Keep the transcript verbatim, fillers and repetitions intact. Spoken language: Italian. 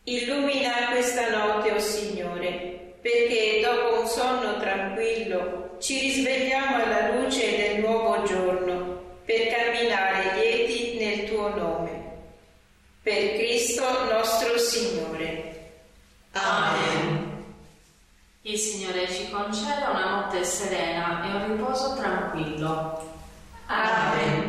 Illumina questa notte, o Signore, perché dopo un sonno tranquillo ci risvegliamo alla luce del nuovo giorno per camminare lieti nel tuo nome. Per Cristo nostro Signore. Amen. Il Signore ci conceda una notte serena e un riposo tranquillo. Amen.